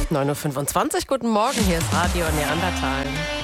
9.25 Uhr, guten Morgen, hier ist Radio Neandertal.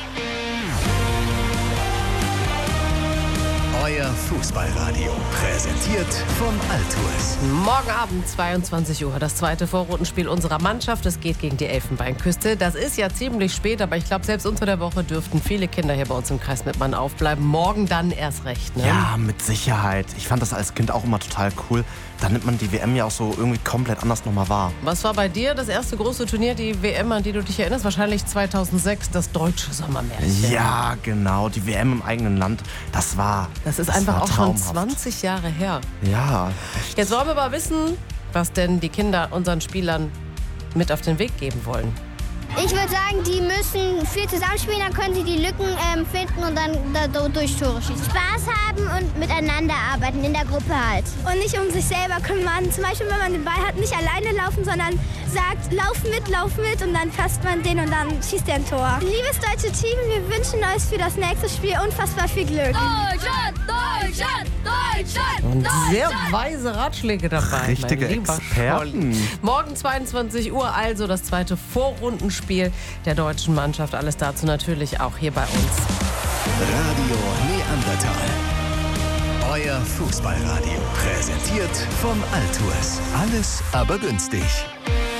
Euer Fußballradio, präsentiert von Altours. Morgen Abend, 22 Uhr, das zweite Vorrundenspiel unserer Mannschaft. Es geht gegen die Elfenbeinküste. Das ist ja ziemlich spät, aber ich glaube, selbst unter der Woche dürften viele Kinder hier bei uns im Kreis Mettmann aufbleiben. Morgen dann erst recht, ne? Ja, mit Sicherheit. Ich fand das als Kind auch immer total cool. Da nimmt man die WM ja auch so irgendwie komplett anders nochmal wahr. Was war bei dir das erste große Turnier, die WM, an die du dich erinnerst? Wahrscheinlich 2006, das deutsche Sommermärchen. Ja, genau, die WM im eigenen Land, das ist das einfach war auch schon traumhaft. 20 Jahre her. Ja, echt. Jetzt wollen wir mal wissen, was denn die Kinder unseren Spielern mit auf den Weg geben wollen. Ich würde sagen, die müssen viel zusammenspielen, dann können sie die Lücken finden und dann durch Tore schießen. Spaß haben und miteinander arbeiten, in der Gruppe halt. Und nicht um sich selber kümmern. Zum Beispiel, wenn man den Ball hat, nicht alleine laufen, sondern sagt, lauf mit und dann passt man den und dann schießt er ein Tor. Liebes deutsche Team, wir wünschen euch für das nächste Spiel unfassbar viel Glück. Deutschland, Deutschland, Deutschland, Und sehr weise Ratschläge dabei. Richtige mein lieber Experten. Scholli. Morgen 22 Uhr also das zweite Vorrundenspiel der deutschen Mannschaft. Alles dazu natürlich auch hier bei uns. Radio Neandertal. Euer Fußballradio, präsentiert von Altours. Alles aber günstig.